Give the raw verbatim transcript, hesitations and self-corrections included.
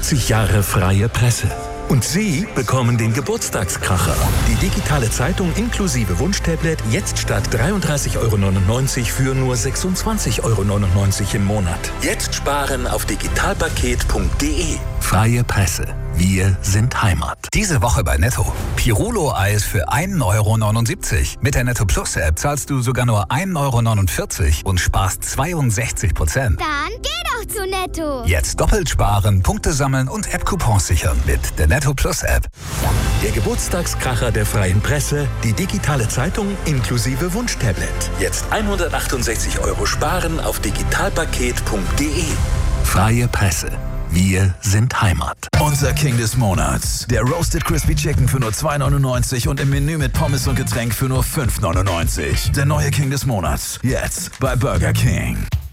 fünfzig Jahre freie Presse. Und Sie bekommen den Geburtstagskracher. Die digitale Zeitung inklusive Wunschtablet jetzt statt dreiunddreißig Euro neunundneunzig für nur sechsundzwanzig Euro neunundneunzig im Monat. Jetzt sparen auf digitalpaket punkt de. Freie Presse. Wir sind Heimat. Diese Woche bei Netto. Pirulo-Eis für ein Euro neunundsiebzig. Mit der Netto Plus App zahlst du sogar nur ein Euro neunundvierzig und sparst zweiundsechzig Prozent. Dann geh doch zu Netto. Jetzt doppelt sparen, Punkte sammeln und App-Coupons sichern mit der Netto Plus App. Der Geburtstagskracher der freien Presse, die digitale Zeitung inklusive Wunschtablet. Jetzt hundertachtundsechzig Euro sparen auf digitalpaket punkt de. Freie Presse. Wir sind Heimat. Unser King des Monats. Der Roasted Crispy Chicken für nur zwei neunundneunzig und im Menü mit Pommes und Getränk für nur fünf neunundneunzig. Der neue King des Monats. Jetzt bei Burger King.